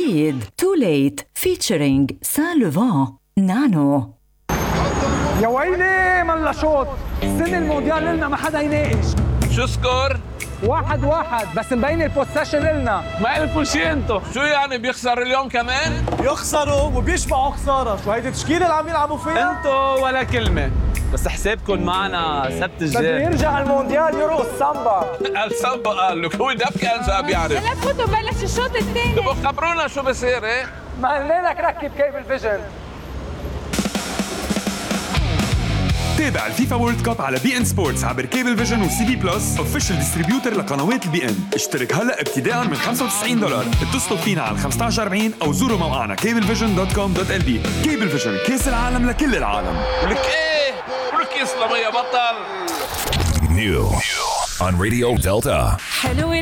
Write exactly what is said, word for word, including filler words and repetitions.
جديد Too Late featuring Saint Laurent نانو. يا ويلي ملا شوط السنة المونديال لنا ما حدا يناقش. شو سكور؟ واحد واحد بس مبين البوسيشن لنا. ما قلتوا شي انتو. شو يعني بيخسر اليوم كمان؟ يخسروا وبيشبعوا خسارة. شو هيدي التشكيلة اللي عم يلعبوا فيها؟ انتو ولا كلمة. بس حسابكم معنا سبت الجاي. بده يرجع المونديال يرقص سامبا. السامبا قال لك هو دب كان جاب يعرف. هلا فوتوا بلش الشوط الثاني. تبقوا خبرونا شو بصير ايه؟ ما قلنا لك ركب كيبل فيجن. تابع الفيفا وورلد كاب على بي ان سبورتس عبر كيبل فيجن وسي بي بلس اوفيشال ديستريبيوتر لقنوات البي ان. اشترك هلا ابتداء من خمسة وتسعين دولار. اتصلوا فينا على خمسة عشر أربعين او زوروا موقعنا كيبل فيجن دوت كوم دوت ال بي. كيبل فيجن كاس العالم لكل العالم. ولك ايه؟ ولك يسلم يا بطل. New on Radio Delta. حلوة